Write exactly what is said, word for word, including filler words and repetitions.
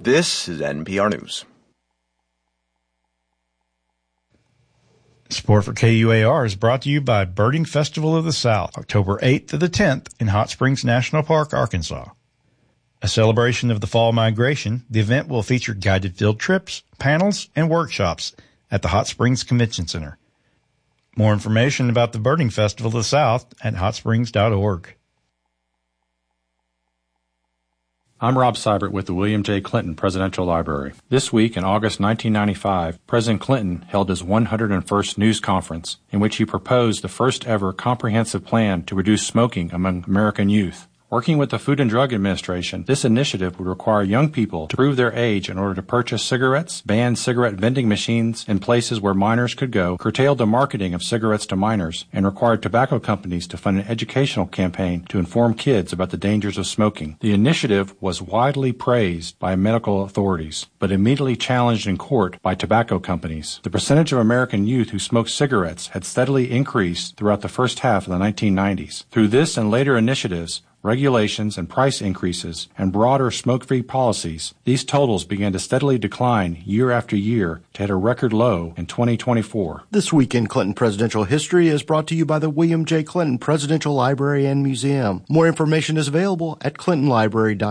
This is N P R News. Support for K U A R is brought to you by Birding Festival of the South, October eighth to the tenth in Hot Springs National Park, Arkansas. A celebration of the fall migration, the event will feature guided field trips, panels, and workshops at the Hot Springs Convention Center. More information about the Birding Festival of the South at hot springs dot org. I'm Rob Seibert with the William J. Clinton Presidential Library. This week in August nineteen ninety-five, President Clinton held his one hundred first news conference in which he proposed the first ever comprehensive plan to reduce smoking among American youth. Working with the Food and Drug Administration, this initiative would require young people to prove their age in order to purchase cigarettes, ban cigarette vending machines in places where minors could go, curtail the marketing of cigarettes to minors, and required tobacco companies to fund an educational campaign to inform kids about the dangers of smoking. The initiative was widely praised by medical authorities, but immediately challenged in court by tobacco companies. The percentage of American youth who smoked cigarettes had steadily increased throughout the first half of the nineteen nineties. Through this and later initiatives, regulations and price increases, and broader smoke-free policies, these totals began to steadily decline year after year to hit a record low in twenty twenty-four. This Week in Clinton Presidential History is brought to you by the William J. Clinton Presidential Library and Museum. More information is available at clinton library dot org.